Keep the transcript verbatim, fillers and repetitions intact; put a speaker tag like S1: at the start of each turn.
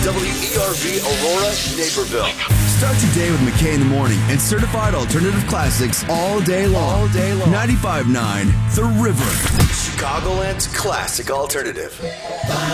S1: W E R V Aurora, Naperville.
S2: Start your day with McKay in the morning and certified alternative classics all day long. All day long. ninety-five point nine The River.
S1: Chicagoland's classic alternative.